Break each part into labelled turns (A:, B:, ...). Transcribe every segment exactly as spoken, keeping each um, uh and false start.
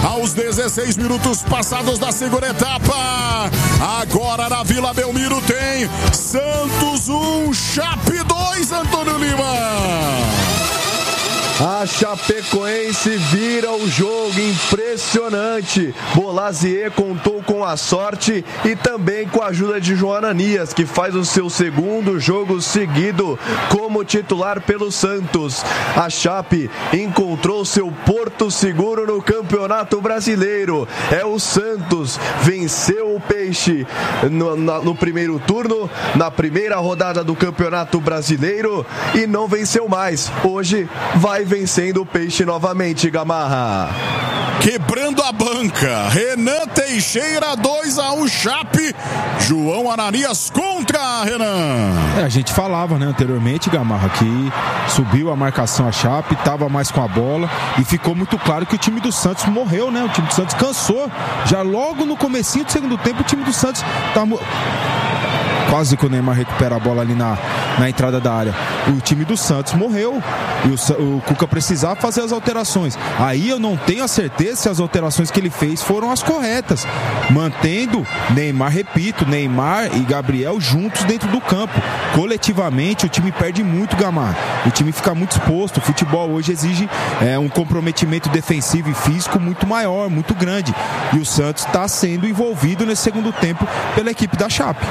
A: aos dezesseis minutos passados da segunda etapa. Agora na Vila Belmiro tem Santos um, Chape dois, Antônio Lima.
B: A Chapecoense vira o jogo, impressionante. Bolazier contou com a sorte e também com a ajuda de João Ananias, que faz o seu segundo jogo seguido como titular pelo Santos. A Chape encontrou seu porto seguro no Campeonato Brasileiro. É o Santos, venceu o Peixe no, na, no primeiro turno, na primeira rodada do Campeonato Brasileiro e não venceu mais. Hoje vai vencendo o Peixe novamente, Gamarra.
A: Quebrando a banca, Renan Teixeira dois a um Chape, João Ananias contra, Renan.
C: É, a gente falava, né, anteriormente, Gamarra, que subiu a marcação a Chape, estava mais com a bola e ficou muito claro que o time do Santos morreu, né? O time do Santos cansou. Já logo no comecinho do segundo tempo, o time do Santos tá mo... quase que o Neymar recupera a bola ali na, na entrada da área. O time do Santos morreu e o, o Cuca precisava fazer as alterações. Aí eu não tenho a certeza se as alterações que ele fez foram as corretas, mantendo Neymar, repito, Neymar e Gabriel juntos dentro do campo. Coletivamente o time perde muito, Gamarra. O time fica muito exposto. O futebol hoje exige é, um comprometimento defensivo e físico muito maior, muito grande. E o Santos está sendo envolvido nesse segundo tempo pela equipe da Chape.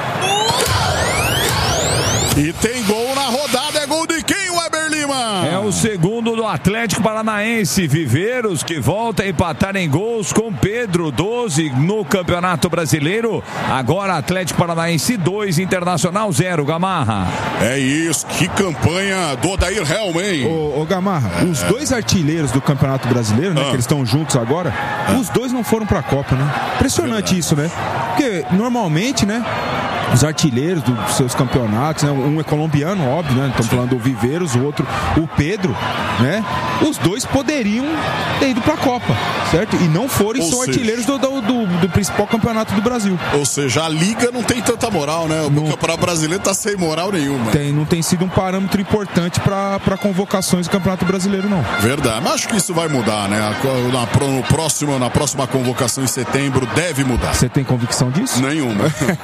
A: E tem gol na rodada, é gol de quem, Weber Lima?
D: É o segundo do Atlético Paranaense, Viveiros, que volta a empatar em gols com Pedro, doze no Campeonato Brasileiro. Agora Atlético Paranaense dois, Internacional zero, Gamarra.
A: É isso, que campanha do Odair Helm, hein?
C: Ô, ô Gamarra, é. Os dois artilheiros do Campeonato Brasileiro, né, ah. que eles estão juntos agora, ah. os dois não foram pra Copa, né? Impressionante é isso, né? Porque normalmente, né, os artilheiros dos seus campeonatos, né? Um é colombiano, óbvio, né? Estamos falando do Viveiros, o outro, o Pedro, né? Os dois poderiam ter ido para a Copa, certo? E não foram e são seja... artilheiros do, do, do, do principal campeonato do Brasil.
A: Ou seja, a Liga não tem tanta moral, né? O não... Campeonato Brasileiro tá sem moral nenhuma.
C: Tem, não tem sido um parâmetro importante para convocações do Campeonato Brasileiro, não.
A: Verdade, mas acho que isso vai mudar, né? Na, no próximo, na próxima convocação em setembro deve mudar.
C: Você tem convicção disso?
A: Nenhuma.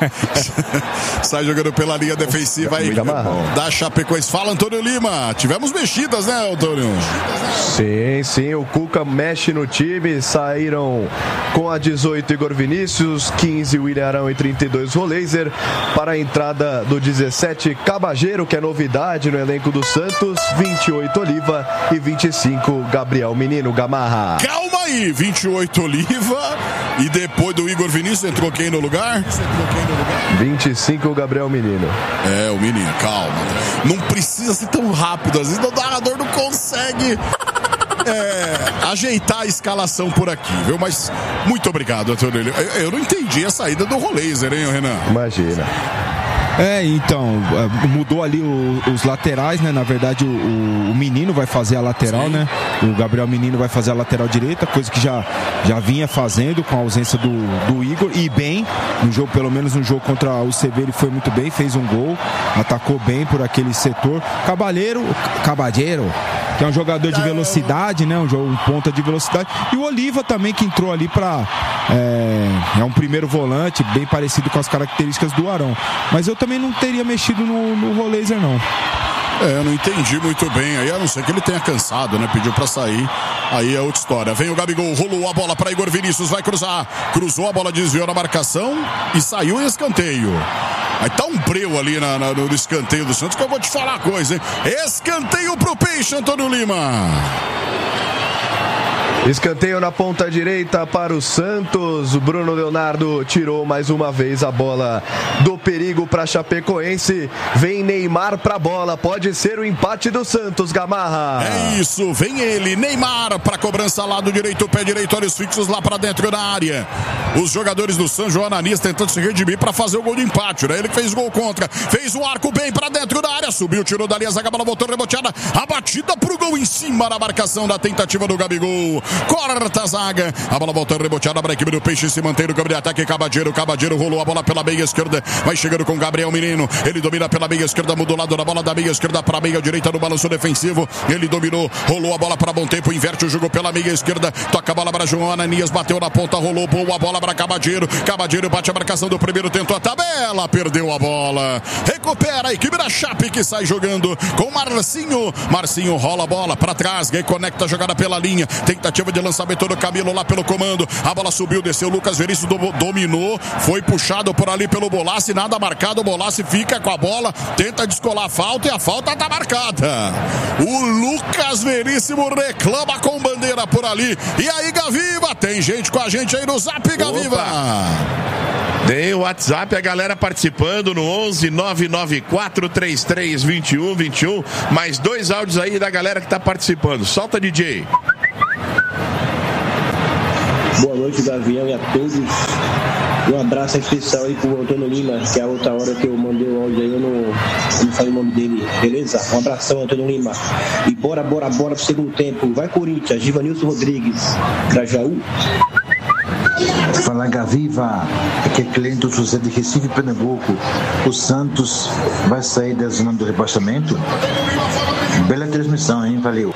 A: Sai jogando pela linha defensiva aí da Chapecoense. Fala, Antônio Lima. Tivemos mexidas, né, Antônio?
B: Sim, sim. O Cuca mexe no time. Saíram com a dezoito Igor Vinícius, quinze William Arão e trinta e dois Roleiser. Para a entrada do dezessete Cabageiro, que é novidade no elenco do Santos. vinte e oito Oliva e vinte e cinco Gabriel Menino, Gamarra.
A: Calma aí, vinte e oito Oliva. E depois do Igor Vinícius entrou quem no lugar?
B: vinte e cinco o Gabriel Menino.
A: É, o menino, calma. Não precisa ser tão rápido, às vezes o narrador não consegue é, ajeitar a escalação por aqui, viu? Mas muito obrigado, Antônio. Eu, eu não entendi a saída do Roleiser, hein, Renan?
B: Imagina.
C: É, então, mudou ali o, os laterais, né? Na verdade, o, o Menino vai fazer a lateral, Sim. né? O Gabriel Menino vai fazer a lateral direita, coisa que já, já vinha fazendo com a ausência do, do Igor. E bem, no jogo, pelo menos no jogo contra o C V, ele foi muito bem, fez um gol, atacou bem por aquele setor. Cabalheiro, Cabalheiro, que é um jogador de velocidade, né? Um, jogo, um ponta de velocidade. E o Oliva também, que entrou ali para é, é um primeiro volante, bem parecido com as características do Arão. Mas eu também não teria mexido no, no Roleiser, não.
A: É, eu não entendi muito bem aí, a não ser que ele tenha cansado, né? Pediu pra sair, aí é outra história. Vem o Gabigol, rolou a bola pra Igor Vinícius, vai cruzar, cruzou a bola, desviou na marcação e saiu em escanteio. Aí tá um breu ali na, na, no escanteio do Santos, que eu vou te falar a coisa, hein? Escanteio pro Peixe, Antônio Lima.
B: Escanteio na ponta direita para o Santos. O Bruno Leonardo tirou mais uma vez a bola do perigo para Chapecoense. Vem Neymar para a bola. Pode ser o empate do Santos, Gamarra.
A: É isso, vem ele, Neymar para cobrança lado direito, pé direito, olhos fixos lá para dentro da área. Os jogadores do San João Ananias tentando se redimir para fazer o gol de empate, né? Ele que fez gol contra, fez o arco bem para dentro da área, subiu, tirou dali a zaga, bola voltou reboteada, a batida pro gol em cima da marcação da tentativa do Gabigol. corta a zaga, a bola volta reboteada para a equipe do Peixe se manter no campo de ataque. Cabadeiro, Cabadeiro rolou a bola pela meia esquerda, vai chegando com Gabriel Menino, ele domina pela meia esquerda, mudou o lado da bola da meia esquerda para a meia direita no balanço defensivo, ele dominou, rolou a bola para Bom Tempo, inverte o jogo pela meia esquerda, toca a bola para João Ananias, bateu na ponta, rolou, boa bola para Cabadeiro, Cabadeiro bate a marcação do primeiro, tentou a tabela, perdeu a bola, recupera a equipe da Chape que sai jogando com Marcinho, Marcinho rola a bola para trás, reconecta a jogada pela linha, tentativa de lançamento do Camilo lá pelo comando, a bola subiu, desceu, Lucas Veríssimo do, dominou, foi puxado por ali pelo Bolassi, nada marcado, o Bolassi fica com a bola, tenta descolar a falta e a falta tá marcada. O Lucas Veríssimo reclama com bandeira por ali. E aí, Gaviva, tem gente com a gente aí no Zap, Gaviva. Opa.
E: Tem o WhatsApp, a galera participando no onze nove nove quatro três três dois um dois um. Mais dois áudios aí da galera que tá participando. Solta, D J.
F: Boa noite, Gavião, e a todos. Um abraço especial aí pro Antônio Lima, que é a outra hora que eu mandei o áudio aí, eu não, eu não falei o nome dele, beleza? Um abração, Antônio Lima. E bora, bora, bora pro segundo tempo. Vai, Corinthians, Givanilson Rodrigues, Grajaú.
G: Fala, Gaviva, aqui é Clento José de Recife, Pernambuco. O Santos vai sair da zona do rebaixamento? Bela transmissão, hein? Valeu.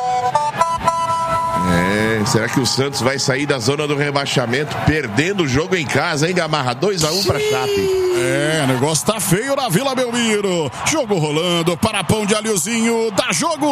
E: É, será que o Santos vai sair da zona do rebaixamento perdendo o jogo em casa, hein, Gamarra? dois a um pra Chape.
A: É, o negócio tá feio na Vila Belmiro. Jogo rolando, para pão de alhozinho, dá jogo!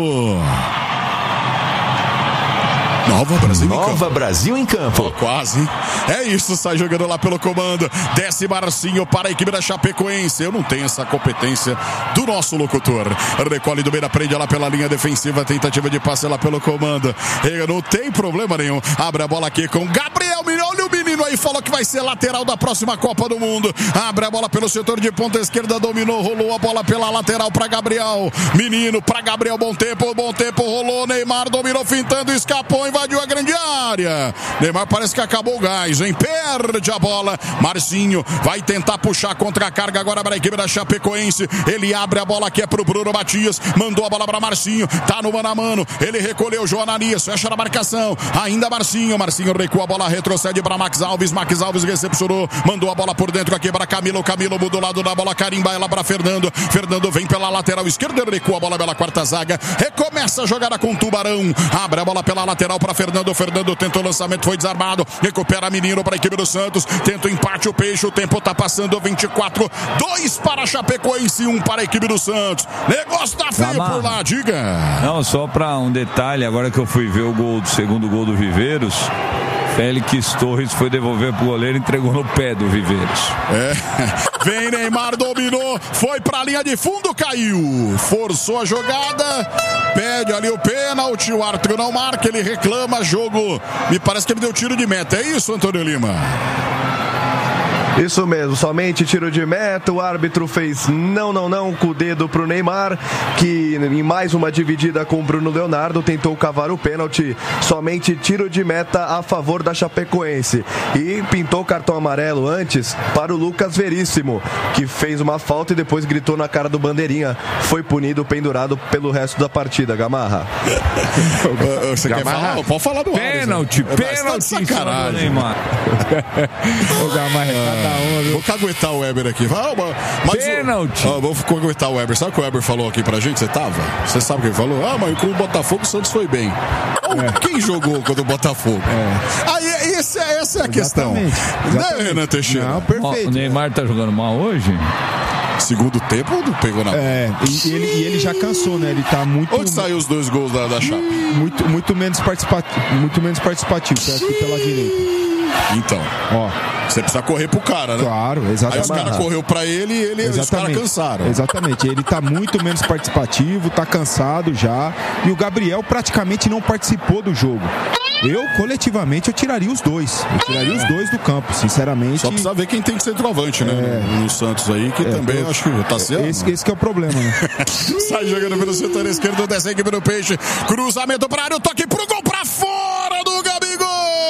A: Nova Brasil
H: Nova
A: em campo.
H: Brasil em campo.
A: Oh, quase. É isso, sai jogando lá pelo comando. Desce Marcinho para a equipe da Chapecoense. Eu não tenho essa competência do nosso locutor. Recolhe do meio, prende lá pela linha defensiva. Tentativa de passe lá pelo comando. Não tem problema nenhum. Abre a bola aqui com Gabriel Menino. Olha o menino aí, falou que vai ser lateral da próxima Copa do Mundo. Abre a bola pelo setor de ponta esquerda. Dominou, rolou a bola pela lateral para Gabriel. Menino para Gabriel. Bom tempo, bom tempo. Rolou. Neymar dominou, fintando, escapou, invadiu a grande área. Neymar parece que acabou o gás, hein? Perde a bola. Marcinho vai tentar puxar contra a carga agora para a equipe da Chapecoense. Ele abre a bola aqui é pro Bruno Matias. Mandou a bola para Marcinho. Tá no mano a mano. Ele recolheu João Ananias. Fecha na marcação. Ainda Marcinho. Marcinho recua a bola, retrocede para Max Alves. Max Alves recepcionou. Mandou a bola por dentro aqui para Camilo. Camilo mudou o lado da bola. Carimba ela para Fernando. Fernando vem pela lateral esquerda. Recua a bola pela quarta zaga. Recomeça a jogada com Tubarão. Abre a bola pela lateral para Fernando. Fernando tentou o lançamento, foi desarmado. Recupera Menino para a equipe do Santos. Tenta o empate, o Peixe. O tempo tá passando. vinte e quatro. dois para a Chapecoense e um para a equipe do Santos. Negócio tá feio por lá, diga.
D: Não, só para um detalhe, agora que eu fui ver o gol do segundo gol do Viveiros, Félix Torres foi devolver pro goleiro e entregou no pé do Viveiros.
A: É. Vem Neymar, dominou, foi pra linha de fundo, caiu. Forçou a jogada, pede ali o pênalti, o Arthur não marca, ele reclama, jogo. Me parece que ele deu tiro de meta. É isso, Antônio Lima?
B: Isso mesmo, somente tiro de meta. O árbitro fez não, não, não com o dedo pro Neymar, que em mais uma dividida com o Bruno Leonardo tentou cavar o pênalti. Somente tiro de meta a favor da Chapecoense. E pintou o cartão amarelo antes para o Lucas Veríssimo, que fez uma falta e depois gritou na cara do Bandeirinha. Foi punido, pendurado pelo resto da partida, Gamarra.
A: Você Gamarra. Quer falar? Pode falar do
D: pênalti,
A: Ares, né?
D: Pênalti,
A: sacanagem.
D: Neymar.
C: O Gamarra.
A: Onda, vou caguetar o Weber aqui. Ah, mas,
D: pênalti.
A: Ó, vou caguetar o Weber. Sabe o que o Weber falou aqui pra gente? Você tava? Você sabe o que ele falou? Ah, mas com o Botafogo o Santos foi bem. É. Quem jogou contra o Botafogo? É. Aí essa, essa é a questão. Exatamente. Né, Renan Teixeira? Não,
C: perfeito.
D: Ó, o Neymar tá jogando mal hoje?
A: Segundo tempo, pegou na
C: É, e ele, e ele já cansou, né? Ele tá muito...
A: Onde saiu os dois gols da, da Chape?
C: Muito, muito menos participativo, muito menos participativo, aqui pela direita.
A: Então, ó, você precisa correr pro cara, né?
C: Claro, exatamente.
A: Aí os caras correu pra ele e ele, os caras cansaram.
C: Exatamente, ele tá muito menos participativo, tá cansado já. E o Gabriel praticamente não participou do jogo. Eu, coletivamente, eu tiraria os dois. Eu tiraria os dois do campo, sinceramente.
A: Só precisa ver quem tem que ser centroavante, né? É. No, no Santos aí, que é, também eu, acho que tá certo.
C: Esse, esse que é o problema, né?
A: Sai jogando pelo setor esquerdo, desce a equipe do Peixe. Cruzamento pra área, o toque pro gol pra fora do Gabigol!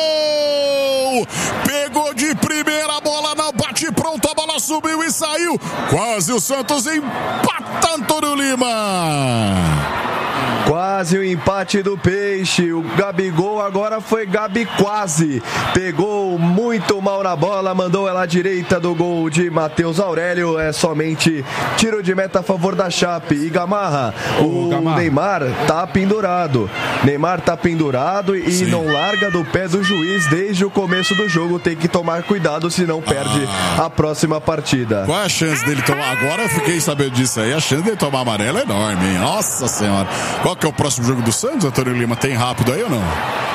A: Pegou de primeira, a bola não bate pronto, a bola subiu e saiu. Quase o Santos empata, Antônio Lima.
B: Quase o empate do Peixe. O Gabigol agora foi Gabi quase. Pegou muito mal na bola, mandou ela à direita do gol de Matheus Aurélio. É somente tiro de meta a favor da Chape. E Gamarra, o Gamarra. Neymar tá pendurado. Neymar tá pendurado e Sim. não larga do pé do juiz desde o começo do jogo. Tem que tomar cuidado, senão perde ah. a próxima partida.
A: Qual é a chance dele tomar? Agora eu fiquei sabendo disso aí. A chance dele tomar amarelo é enorme, hein? Nossa Senhora. Qual que é o próximo jogo do Santos, Antônio Lima? Tem rápido aí ou não?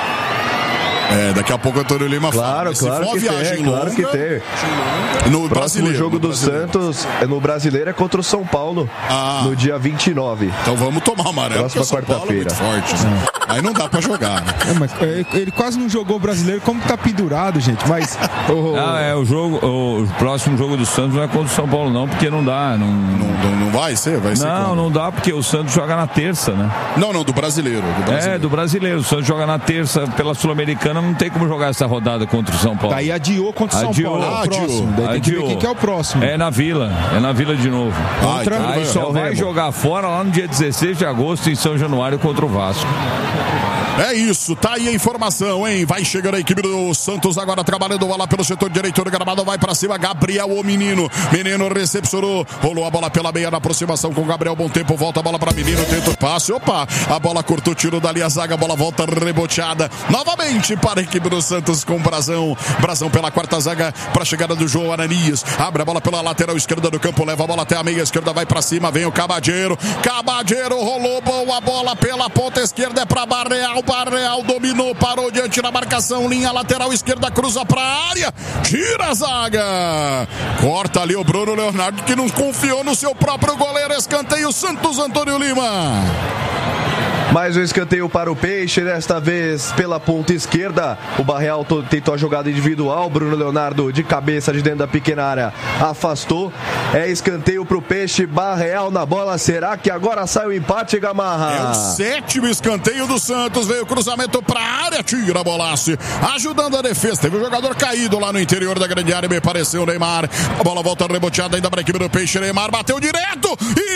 A: É, daqui a pouco o Antônio Lima
B: claro,
A: fala.
B: Claro,
A: se for
B: que
A: viagem
B: tem,
A: longa,
B: claro que tem.
A: No brasileiro.
B: O jogo
A: no
B: do
A: brasileiro.
B: Santos no brasileiro é contra o São Paulo ah. no dia vinte e nove.
A: Então vamos tomar amarelo.
B: Próxima quarta-feira.
A: É forte, né? Aí não dá pra jogar. Né?
C: É, mas ele quase não jogou o brasileiro, como que tá pendurado, gente? Mas.
D: Oh, ah, é, o jogo. O próximo jogo do Santos não é contra o São Paulo, não, porque não dá. Não,
A: não, não, não vai ser? Vai ser
D: não, como? Não dá, porque o Santos joga na terça, né?
A: Não, não, do brasileiro, do brasileiro.
D: É, do brasileiro. O Santos joga na terça pela Sul-Americana, não tem como jogar essa rodada contra o São Paulo.
C: Daí adiou contra o São
D: adiou.
C: Paulo.
A: Ah,
C: é o próximo. Daí
A: adiou.
C: tem que ver quem que é o próximo.
D: É na Vila. É na Vila de novo.
A: Ah,
D: contra...
A: então
D: Aí só vai jogar fora lá no dia dezesseis de agosto em São Januário contra o Vasco.
A: É isso, tá aí a informação, hein? Vai chegando a equipe do Santos agora trabalhando lá pelo setor direito do gramado, vai pra cima, Gabriel, o menino. Menino recepcionou, rolou a bola pela meia na aproximação com o Gabriel, bom tempo, volta a bola pra menino, tenta o passe, opa, a bola cortou, tirou dali a zaga, a bola volta reboteada, novamente para a equipe do Santos com o Brazão, Brazão pela quarta zaga pra chegada do João Ananias, abre a bola pela lateral esquerda do campo, leva a bola até a meia esquerda, vai pra cima, vem o Cabadeiro, Cabadeiro rolou, boa bola pela ponta esquerda, é pra Barreal, Barreal dominou, parou diante da marcação, linha lateral esquerda, cruza pra área, tira a zaga, corta ali o Bruno Leonardo que não confiou no seu próprio goleiro, escanteio Santos, Antônio Lima.
B: Mais um escanteio para o Peixe, desta vez pela ponta esquerda. O Barreal tentou a jogada individual. Bruno Leonardo de cabeça de dentro da pequena área afastou. É escanteio para o Peixe. Barreal na bola. Será que agora sai o empate, Gamarra?
A: É o sétimo escanteio do Santos. Veio o cruzamento para a área. Tira a bolace. Ajudando a defesa. Teve um jogador caído lá no interior da grande área. Me pareceu o Neymar. A bola volta reboteada ainda para a equipe do Peixe. Neymar bateu direto.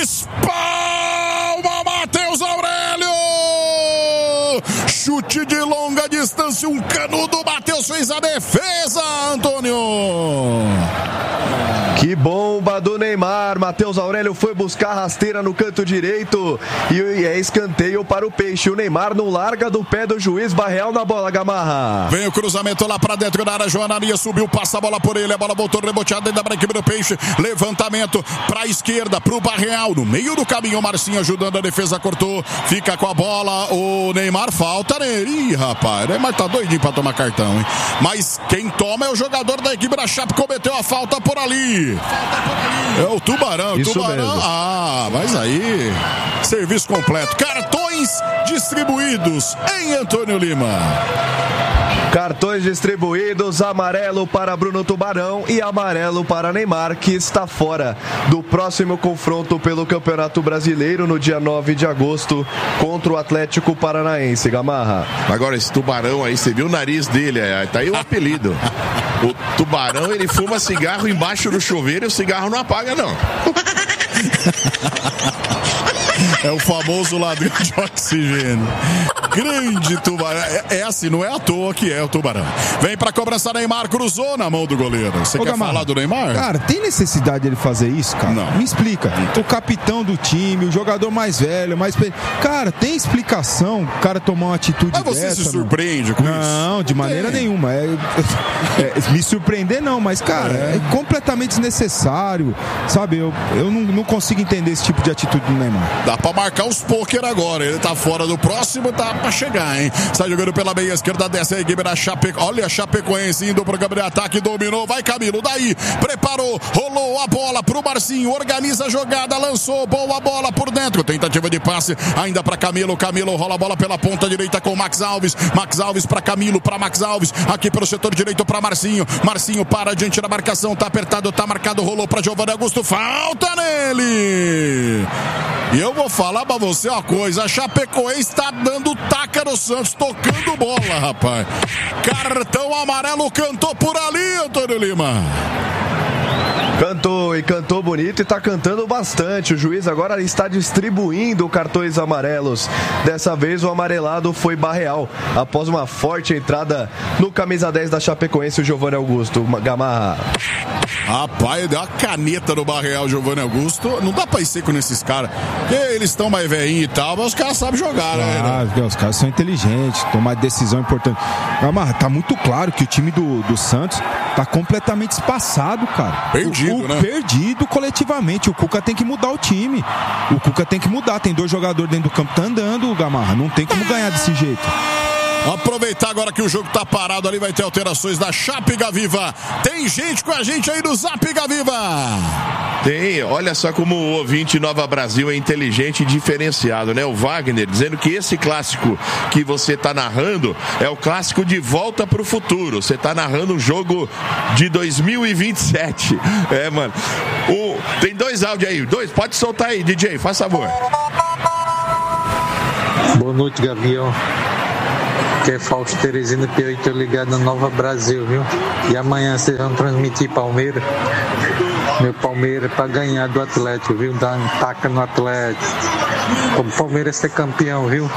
A: Espalma Matheus Aurélio. Chute de longa distância, um canudo, Matheus fez a defesa, Antônio.
B: Que bomba do Neymar, Matheus Aurélio foi buscar a rasteira no canto direito e é escanteio para o Peixe. O Neymar não larga do pé do juiz, Barreal na bola, Gamarra.
A: Vem o cruzamento lá para dentro da área, Joanaria subiu, passa a bola por ele, a bola voltou reboteada ainda para a equipe do Peixe, levantamento para a esquerda, para o Barreal, no meio do caminho, o Marcinho ajudando a defesa, cortou, fica com a bola, o Neymar falta nele. Ih, rapaz, o Neymar tá doidinho para tomar cartão, hein? Mas quem toma é o jogador da equipe da Chape, cometeu a falta por ali. É o Tubarão,
B: Isso
A: Tubarão.
B: Mesmo.
A: Ah, mas aí, serviço completo. Cartões distribuídos em Antônio Lima.
B: Cartões distribuídos, amarelo para Bruno Tubarão e amarelo para Neymar, que está fora do próximo confronto pelo Campeonato Brasileiro no dia nove de agosto contra o Atlético Paranaense, Gamarra.
E: Agora esse Tubarão aí, você viu o nariz dele, tá aí o apelido. O Tubarão, ele fuma cigarro embaixo do chuveiro e o cigarro não apaga, não.
A: É o famoso ladrão de oxigênio. Grande Tubarão. É, é assim, não é à toa que é o Tubarão. Vem pra cobrança, Neymar cruzou na mão do goleiro. Você Ô, quer Gamarra, falar do Neymar?
C: Cara, tem necessidade dele fazer isso, cara?
A: Não.
C: Me explica. O capitão do time, o jogador mais velho, mais... Cara, tem explicação o cara tomar uma atitude dessa?
A: Mas você
C: dessa,
A: se surpreende com
C: não,
A: isso?
C: Não, de maneira tem. nenhuma. É, é, me surpreender não, mas, cara, é, é completamente desnecessário, sabe? Eu, eu não, não consigo entender esse tipo de atitude do Neymar.
A: Dá pra marcar os pôquer agora. Ele tá fora do próximo, tá pra chegar, hein? Sai jogando pela meia esquerda, desce a equipe da Chapecoense. Olha a Chapecoense indo pro campo de ataque, dominou, vai Camilo, daí, preparou, rolou a bola pro Marcinho, organiza a jogada, lançou, boa bola por dentro, tentativa de passe, ainda pra Camilo, Camilo rola a bola pela ponta direita com o Max Alves, Max Alves pra Camilo, pra Max Alves, aqui pelo setor direito pra Marcinho, Marcinho para diante da marcação, tá apertado, tá marcado, rolou pra Giovanni Augusto, falta nele! E eu vou falar pra você uma coisa, a Chapecoense tá dando taca no Santos, tocando bola, rapaz. Cartão amarelo cantou por ali, Antônio Lima.
B: Cantou e cantou bonito e tá cantando bastante. O juiz agora está distribuindo cartões amarelos. Dessa vez o amarelado foi Barreal, após uma forte entrada no camisa dez da Chapecoense, o Giovanni Augusto. Gamarra.
A: Rapaz, deu uma caneta no Barreal, Giovanni Augusto. Não dá pra ir seco nesses caras. Porque eles estão mais velhinhos e tal, mas os caras sabem jogar, né?
C: Ah, os caras são inteligentes, tomar decisão importante. Gamarra, tá muito claro que o time do, do Santos tá completamente espaçado, cara.
A: Perdido,
C: o, o,
A: né?
C: Perdido coletivamente. O Cuca tem que mudar o time. O Cuca tem que mudar. Tem dois jogadores dentro do campo, tá andando, Gamarra. Não tem como ganhar desse jeito.
A: Aproveitar agora que o jogo tá parado ali, vai ter alterações da Chape Gaviva. Tem gente com a gente aí no Zap Gaviva.
E: Tem, olha só como o ouvinte Nova Brasil é inteligente e diferenciado, né? O Wagner dizendo que esse clássico que você tá narrando é o clássico de volta pro futuro. Você tá narrando um jogo de dois mil e vinte e sete. É, mano. O, tem dois áudios aí, dois, pode soltar aí, D J, faz favor.
H: Boa noite, Gavião. Que é Fausto Teresina P oito ligado na Nova Brasil, viu? E amanhã vocês vão transmitir Palmeiras. Meu Palmeiras para ganhar do Atlético, viu? Dar um taca no Atlético. Como o Palmeiras ser campeão, viu?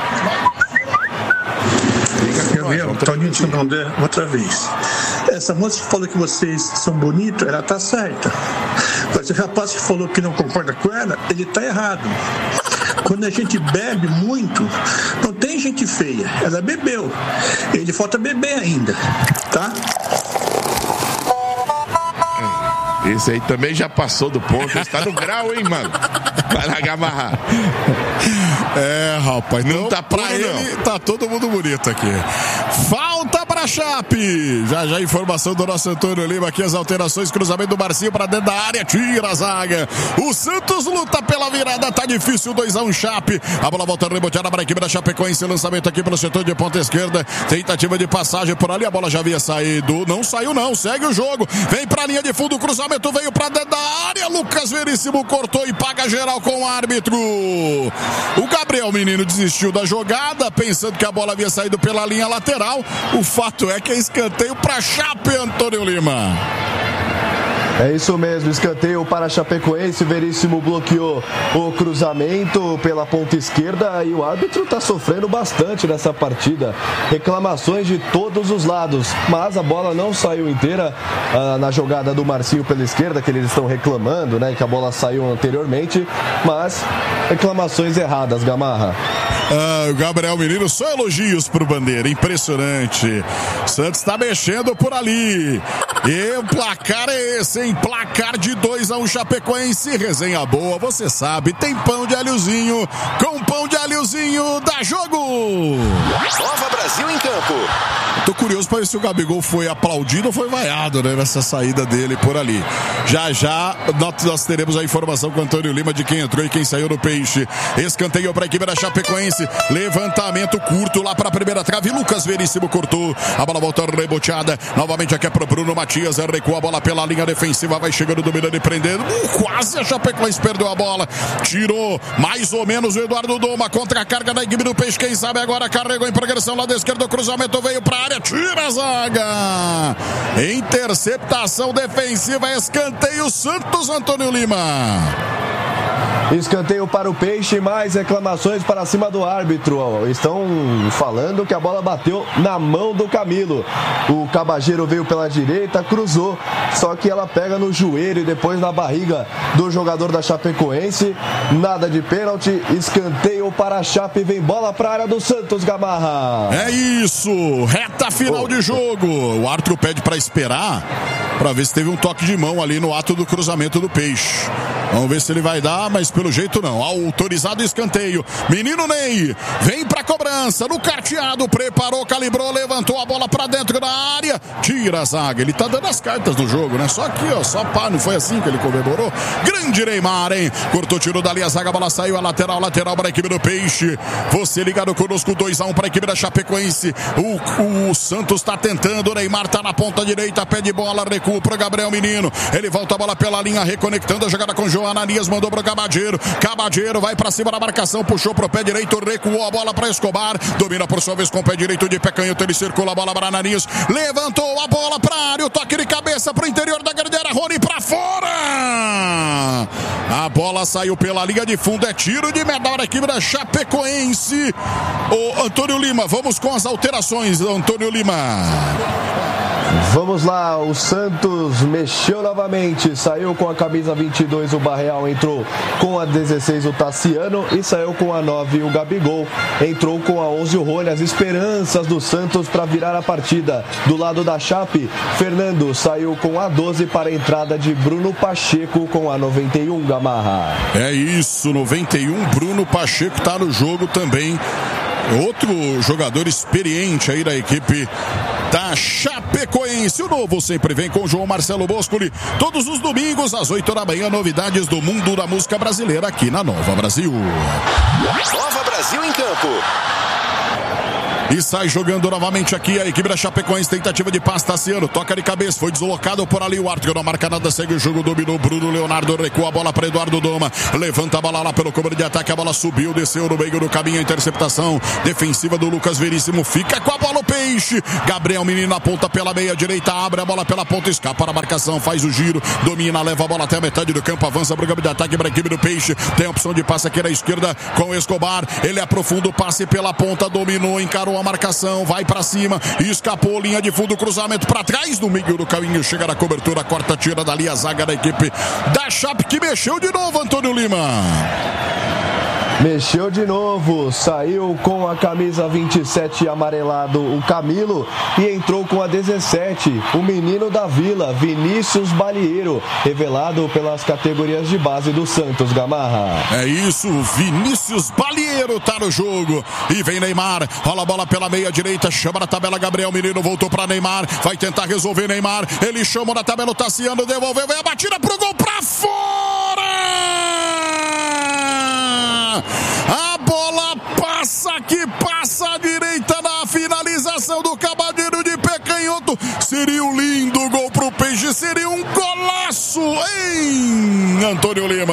I: Gabriel, Toninho de Santo André, outra vez. Essa moça que falou que vocês são bonitos, ela tá certa. Mas o rapaz que falou que não concorda com ela, ele tá errado. Quando a gente bebe muito, não tem gente feia. Ela bebeu. Ele falta beber ainda, tá?
E: Esse aí também já passou do ponto. Está no grau, hein, mano? Vai lá, Gamarra.
A: É, rapaz. Não,
E: não tá
A: pra
E: puro,
A: ele,
E: não.
A: tá todo mundo bonito aqui. Falta pra Chape. Já já informação do nosso Antônio Lima aqui, as alterações, cruzamento do Marcinho pra dentro da área, tira a zaga. O Santos luta pela virada, tá difícil, dois a um Chape. A bola volta reboteada para a equipe da Chapecoense, lançamento aqui pelo setor de ponta esquerda, tentativa de passagem por ali, a bola já havia saído, não saiu não, segue o jogo, vem pra linha de fundo, cruzamento veio pra dentro da área, Lucas Veríssimo cortou e paga geral com o árbitro. O Gabriel Menino desistiu da jogada, pensando que a bola havia saído pela linha lateral. O fato é que é escanteio para Chape, Antônio Lima.
B: É isso mesmo, escanteio para a Chapecoense, Veríssimo bloqueou o cruzamento pela ponta esquerda e o árbitro está sofrendo bastante nessa partida. Reclamações de todos os lados, mas a bola não saiu inteira ah, na jogada do Marcinho pela esquerda, que eles estão reclamando, né, que a bola saiu anteriormente, mas reclamações erradas, Gamarra.
A: Ah, o Gabriel Menino, só elogios pro Bandeira, impressionante. Santos tá mexendo por ali. E o placar é esse, hein? Placar de dois a um Chapecoense. Resenha boa, você sabe, tem pão de alhozinho. Com pão de alhozinho, dá jogo!
J: Nova Brasil em campo.
A: Tô curioso para ver se o Gabigol foi aplaudido ou foi vaiado, né, nessa saída dele por ali. Já já nós teremos a informação com o Antônio Lima de quem entrou e quem saiu no Peixe. Escanteio para a equipe da Chapecoense. Levantamento curto lá para a primeira trave. Lucas Veríssimo cortou. A bola volta reboteada. Novamente aqui é para o Bruno Matias. Recua a bola pela linha defensiva. Vai chegando, dominando e prendendo. Uh, quase a Chapecoense perdeu a bola. Tirou mais ou menos o Eduardo Doma. Contra a carga da equipe do Peixe. Quem sabe agora carregou em progressão lá da esquerda. O cruzamento veio para a área. Tira a zaga. Interceptação defensiva. Escanteio Santos, Antônio Lima.
B: Escanteio para o Peixe, mais reclamações para cima do árbitro. Estão falando que a bola bateu na mão do Camilo. O Cabageiro veio pela direita, cruzou, só que ela pega no joelho e depois na barriga do jogador da Chapecoense. Nada de pênalti, escanteio para a Chape, vem bola para a área do Santos, Gamarra.
A: É isso, reta final oh. de jogo. O árbitro pede para esperar, para ver se teve um toque de mão ali no ato do cruzamento do Peixe. Vamos ver se ele vai dar, mas pelo jeito não. Autorizado escanteio. Menino Ney vem pra cobrança. No carteado, preparou, calibrou, levantou a bola pra dentro da área. Tira a zaga. Ele tá dando as cartas do jogo, né? Só aqui, ó. Só pá, não foi assim que ele comemorou. Grande Neymar, hein? Cortou, tirou dali a zaga, a bola saiu. A lateral, lateral para a equipe do Peixe. Você ligado conosco, dois a um para a equipe da Chapecoense. O, o Santos tá tentando. O Neymar tá na ponta direita, pé de bola, recua pro Gabriel Menino. Ele volta a bola pela linha, reconectando a jogada com o Joananias mandou pro Cabadeiro. Cabadeiro vai pra cima da marcação, puxou pro pé direito, recuou a bola pra Escobar. Domina por sua vez com o pé direito de pé canhoto. Ele circula a bola para Ananias. Levantou a bola pra área. O toque de cabeça pro interior da grande área. Rony pra fora. A bola saiu pela linha de fundo. É tiro de meta da equipe da Chapecoense. O Antônio Lima, vamos com as alterações, Antônio Lima.
B: Vamos lá, o Santos mexeu novamente, saiu com a camisa vinte e dois o Barreal, entrou com a dezesseis o Tassiano e saiu com a nove o Gabigol, entrou com a onze o Rony. As esperanças do Santos para virar a partida. Do lado da Chape, Fernando saiu com a doze para a entrada de Bruno Pacheco com a noventa e um, Gamarra.
A: É isso, noventa e um, Bruno Pacheco está no jogo também. Outro jogador experiente aí da equipe da Chapecoense. O novo sempre vem com o João Marcelo Boscoli. Todos os domingos, às oito da manhã, novidades do mundo da música brasileira aqui na Nova Brasil.
J: Nova Brasil em campo.
A: E sai jogando novamente aqui a equipe da Chapecoense. Tentativa de passe, Tassiano. Toca de cabeça. Foi deslocado por ali o Arthur. Não marca nada. Segue o jogo. Dominou Bruno Leonardo. Recua a bola para Eduardo Doma. Levanta a bola lá pelo comando de ataque. A bola subiu. Desceu no meio do caminho. A interceptação defensiva do Lucas Veríssimo. Fica com a bola o Peixe. Gabriel Menino na ponta pela meia direita. Abre a bola pela ponta. Escapa na marcação. Faz o giro. Domina. Leva a bola até a metade do campo. Avança para o campo de ataque para a equipe do Peixe. Tem a opção de passe aqui na esquerda com o Escobar. Ele aprofunda o passe pela ponta. Dominou. Encarou a marcação. Vai pra cima, escapou, linha de fundo, cruzamento pra trás, no meio do caminho, chega na cobertura, corta, tira dali a zaga da equipe da Chape, que mexeu de novo, Antônio Lima.
B: Mexeu de novo, saiu com a camisa vinte e sete amarelado o Camilo e entrou com a dezessete, o menino da Vila, Vinícius Balieiro, revelado pelas categorias de base do Santos, Gamarra.
A: É isso, Vinícius Balieiro tá no jogo e vem Neymar, rola a bola pela meia direita, chama na tabela Gabriel Menino, voltou pra Neymar, vai tentar resolver Neymar, ele chama na tabela o Tassiano, devolveu, vem a batida pro gol pra fora! A bola passa que passa à direita na finalização do Cabadeiro de pé canhoto. Seria um lindo gol pro Peixe, seria um golaço, hein, Antônio Lima?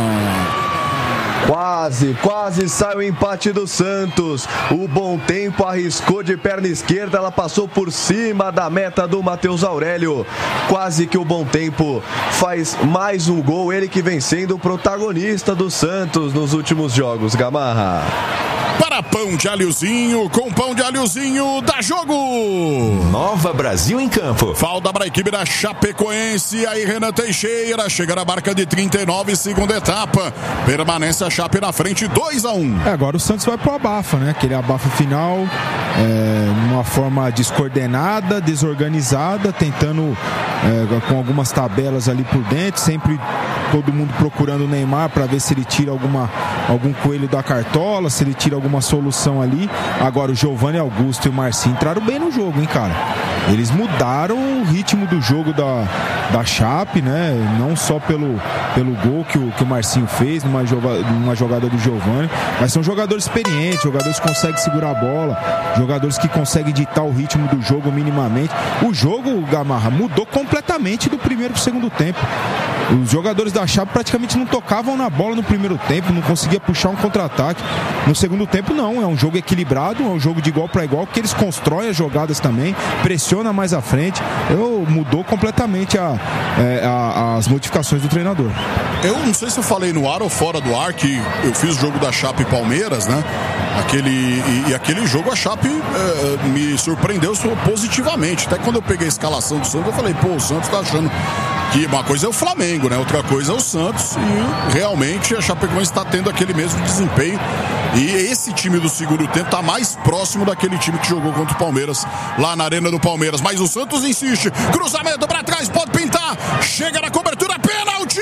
B: Quase, quase sai o empate do Santos. O Bom Tempo arriscou de perna esquerda, ela passou por cima da meta do Matheus Aurélio. Quase que o Bom Tempo faz mais um gol, ele que vem sendo o protagonista do Santos nos últimos jogos, Gamarra.
A: Para pão de alhozinho, com pão de alhozinho, dá jogo!
J: Nova Brasil em campo.
A: Falta para a equipe da Chapecoense, aí Renan Teixeira, chega na marca de trinta e nove, segunda etapa, permanece a Chape na frente, dois a um.
C: É, agora o Santos vai pro abafa, né? Aquele abafa final, é, uma forma descoordenada, desorganizada, tentando é, com algumas tabelas ali por dentro, sempre todo mundo procurando o Neymar para ver se ele tira alguma, algum coelho da cartola, se ele tira alguma solução ali. Agora o Giovani Augusto e o Marcinho entraram bem no jogo, hein, cara? Eles mudaram o ritmo do jogo da, da Chape, né? Não só pelo, pelo gol que o, que o Marcinho fez numa, joga, numa jogada do Giovani, mas são jogadores experientes, jogadores que conseguem segurar a bola, jogadores que conseguem ditar o ritmo do jogo minimamente. O jogo, Gamarra, mudou completamente do primeiro para o segundo tempo. Os jogadores da Chape praticamente não tocavam na bola no primeiro tempo, não conseguia puxar um contra-ataque. No segundo tempo não, é um jogo equilibrado, é um jogo de igual para igual, porque eles constroem as jogadas também, pressiona mais à frente. Eu, mudou completamente a, é, a, as modificações do treinador.
A: Eu não sei se eu falei no ar ou fora do ar que eu fiz o jogo da Chape e Palmeiras, né? Aquele, e, e aquele jogo a Chape é, me surpreendeu positivamente. Até quando eu peguei a escalação do Santos, eu falei, pô, o Santos tá achando que uma coisa é o Flamengo, né? Outra coisa é o Santos, e realmente a Chapecoense está tendo aquele mesmo desempenho, e esse time do segundo tempo está mais próximo daquele time que jogou contra o Palmeiras lá na Arena do Palmeiras. Mas o Santos insiste, cruzamento para trás, pode pintar, chega na cobertura, pênalti!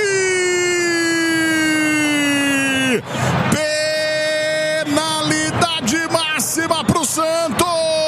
A: Penalidade máxima pro Santos!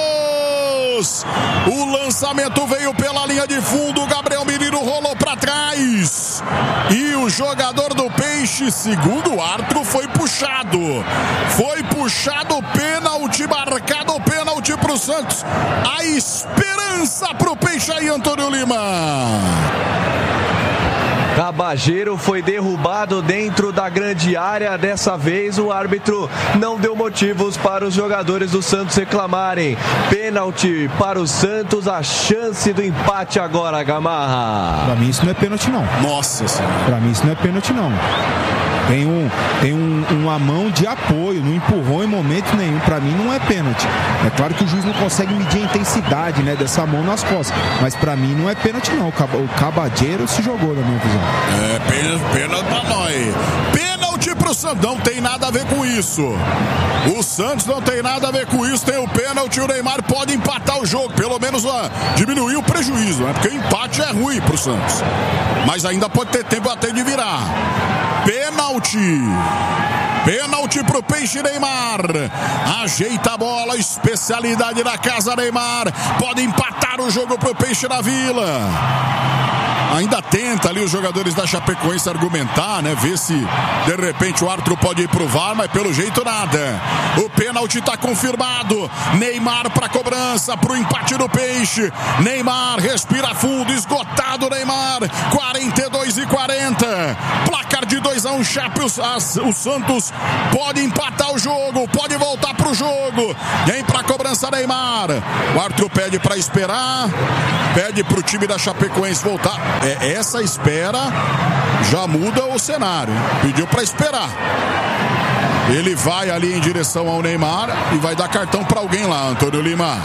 A: O lançamento veio pela linha de fundo, o Gabriel Menino rolou para trás e o jogador do Peixe, segundo o árbitro, foi puxado. Foi puxado, pênalti, marcado pênalti pro Santos. A esperança pro Peixe aí, Antônio Lima.
B: Cabageiro foi derrubado dentro da grande área. Dessa vez o árbitro não deu motivos para os jogadores do Santos reclamarem. Pênalti para o Santos, a chance do empate agora, Gamarra.
C: Pra mim isso não é pênalti não.
A: Nossa senhora.
C: Pra mim isso não é pênalti não. Tem, um, tem um, uma mão de apoio, não empurrou em momento nenhum. Pra mim não é pênalti. É claro que o juiz não consegue medir a intensidade, né, dessa mão nas costas, mas pra mim não é pênalti não. O Cabageiro se jogou, na minha visão.
A: É, pênalti, pênalti pra nós. Pênalti pro Santos, não tem nada a ver com isso. O Santos não tem nada a ver com isso, tem o pênalti, o Neymar pode empatar o jogo, pelo menos uh, diminuir o prejuízo, né? Porque o empate é ruim pro Santos. Mas ainda pode ter tempo até de virar. Pênalti. Pênalti pro Peixe Neymar. Ajeita a bola, especialidade da casa Neymar. Pode empatar o jogo pro Peixe da Vila. Ainda tenta ali os jogadores da Chapecoense argumentar, né? Ver se de repente o árbitro pode ir pro V A R, mas pelo jeito nada. O pênalti tá confirmado. Neymar pra cobrança, pro empate do Peixe. Neymar respira fundo, esgotado Neymar. quarenta e dois e quarenta. Placar de dois a um, Chape. O Santos pode empatar o jogo, pode voltar pro jogo. Vem pra cobrança Neymar. O árbitro pede pra esperar, pede pro time da Chapecoense voltar. É, essa espera já muda o cenário. Pediu para esperar. Ele vai ali em direção ao Neymar e vai dar cartão para alguém lá, Antônio Lima.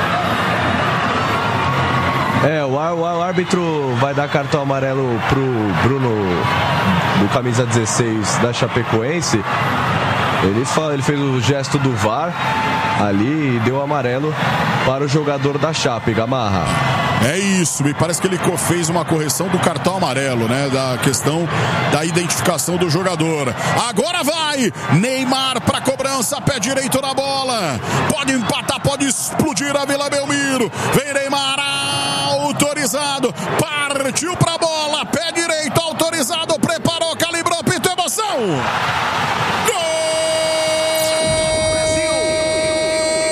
B: É, o, o, o árbitro vai dar cartão amarelo pro Bruno do camisa dezesseis da Chapecoense. Ele, fala, ele fez o gesto do V A R ali e deu amarelo para o jogador da Chape, Gamarra.
A: É isso, me parece que ele fez uma correção do cartão amarelo, né? Da questão da identificação do jogador. Agora vai! Neymar para cobrança, pé direito na bola. Pode empatar, pode explodir a Vila Belmiro. Vem Neymar, autorizado. Partiu para